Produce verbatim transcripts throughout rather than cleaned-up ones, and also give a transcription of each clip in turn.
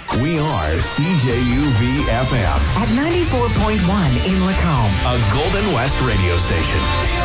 We are C J U V F M. At ninety-four point one in Lacombe. A Golden West radio station.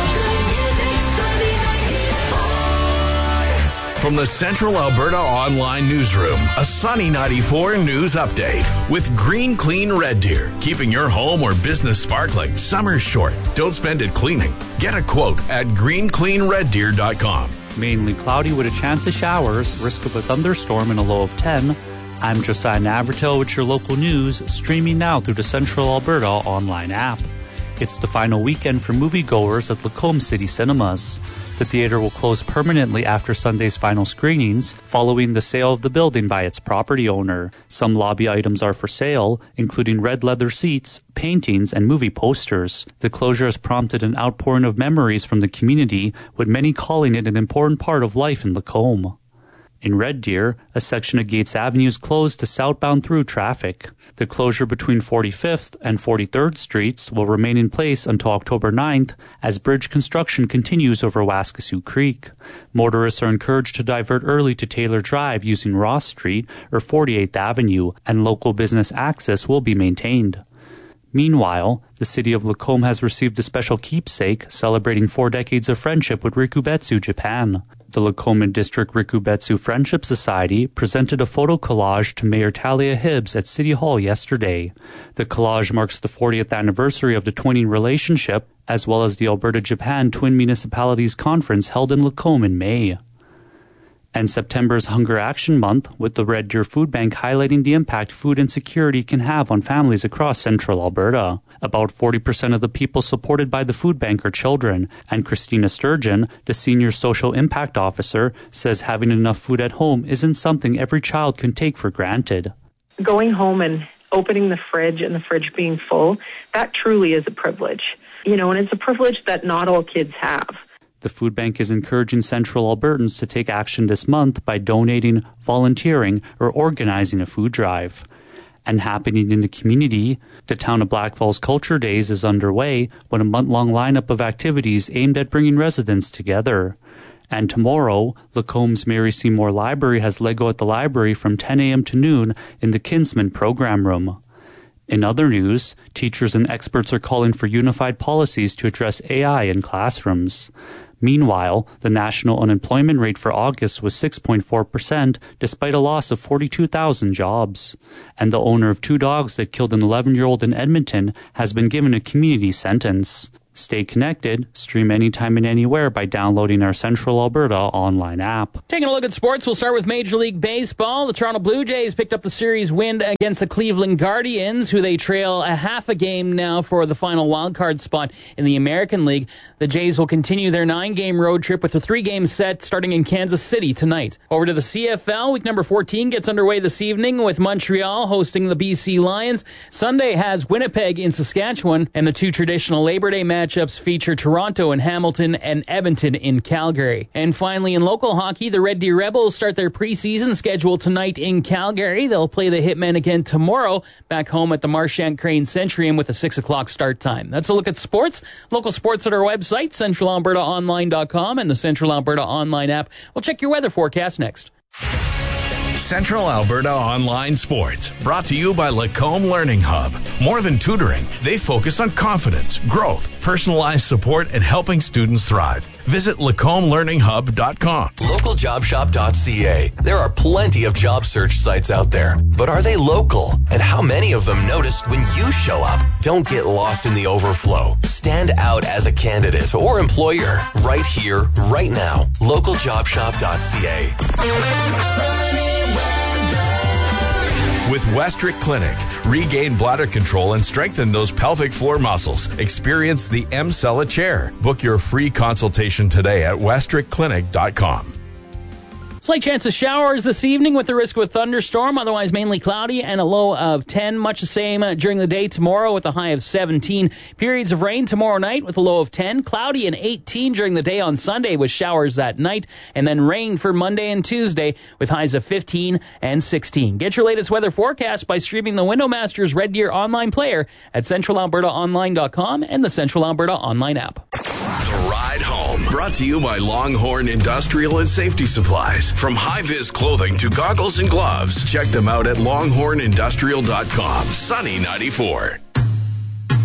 From the Central Alberta Online Newsroom, a Sunny ninety-four news update with Green Clean Red Deer, keeping your home or business sparkling. Summer's short. Don't spend it cleaning. Get a quote at green clean red deer dot com. Mainly cloudy with a chance of showers, risk of a thunderstorm and a low of ten. I'm Josiah Navratil with your local news, streaming now through the Central Alberta online app. It's the final weekend for moviegoers at Lacombe City Cinemas. The theater will close permanently after Sunday's final screenings, following the sale of the building by its property owner. Some lobby items are for sale, including red leather seats, paintings, and movie posters. The closure has prompted an outpouring of memories from the community, with many calling it an important part of life in Lacombe. In Red Deer, a section of Gates Avenue is closed to southbound through traffic. The closure between forty-fifth and forty-third Streets will remain in place until October ninth as bridge construction continues over Waskesiu Creek. Motorists are encouraged to divert early to Taylor Drive using Ross Street or forty-eighth Avenue, and local business access will be maintained. Meanwhile, the city of Lacombe has received a special keepsake celebrating four decades of friendship with Rikubetsu, Japan. The Lacombe District Rikubetsu Friendship Society presented a photo collage to Mayor Talia Hibbs at City Hall yesterday. The collage marks the fortieth anniversary of the twinning relationship, as well as the Alberta-Japan Twin Municipalities Conference held in Lacombe in May. And September's Hunger Action Month, with the Red Deer Food Bank highlighting the impact food insecurity can have on families across central Alberta. About forty percent of the people supported by the food bank are children, and Christina Sturgeon, the Senior Social Impact Officer, says having enough food at home isn't something every child can take for granted. Going home and opening the fridge and the fridge being full, that truly is a privilege. You know, and it's a privilege that not all kids have. The food bank is encouraging Central Albertans to take action this month by donating, volunteering, or organizing a food drive. And happening in the community, the Town of Blackfalds Culture Days is underway with a month-long lineup of activities aimed at bringing residents together. And tomorrow, Lacombe's Mary Seymour Library has Lego at the library from ten a.m. to noon in the Kinsman Program Room. In other news, teachers and experts are calling for unified policies to address A I in classrooms. Meanwhile, the national unemployment rate for August was six point four percent, despite a loss of forty-two thousand jobs. And the owner of two dogs that killed an eleven-year-old in Edmonton has been given a community sentence. Stay connected, stream anytime and anywhere by downloading our Central Alberta online app. Taking a look at sports, we'll start with Major League Baseball. The Toronto Blue Jays picked up the series win against the Cleveland Guardians, who they trail a half a game now for the final wildcard spot in the American League. The Jays will continue their nine-game road trip with a three-game set starting in Kansas City tonight. Over to the C F L, week number fourteen gets underway this evening with Montreal hosting the B C Lions. Sunday has Winnipeg in Saskatchewan, and the two traditional Labor Day matches Matchups feature Toronto and Hamilton and Edmonton in Calgary. And finally, in local hockey, the Red Deer Rebels start their preseason schedule tonight in Calgary. They'll play the Hitmen again tomorrow back home at the Marchant Crane Centrium with a six o'clock start time. That's a look at sports. Local sports at our website, central alberta online dot com, and the Central Alberta Online app. We'll check your weather forecast next. Central Alberta Online Sports, brought to you by Lacombe Learning Hub. More than tutoring, they focus on confidence, growth, personalized support, and helping students thrive. Visit lacombe learning hub dot com. local job shop dot c a. There are plenty of job search sites out there, but are they local? And how many of them noticed when you show up? Don't get lost in the overflow. Stand out as a candidate or employer right here, right now. local job shop dot c a. With Westrick Clinic, regain bladder control and strengthen those pelvic floor muscles. Experience the M-Cella chair. Book your free consultation today at westrick clinic dot com. Slight chance of showers this evening with the risk of a thunderstorm. Otherwise mainly cloudy and a low of ten. Much the same uh, during the day tomorrow with a high of seventeen. Periods of rain tomorrow night with a low of ten. Cloudy and eighteen during the day on Sunday with showers that night. And then rain for Monday and Tuesday with highs of fifteen and sixteen. Get your latest weather forecast by streaming the Windowmasters Red Deer online player at central alberta online dot com and the Central Alberta Online app. The Ride Home home. Brought to you by Longhorn Industrial and Safety Supplies. From high-vis clothing to goggles and gloves, check them out at longhorn industrial dot com. Sunny ninety-four.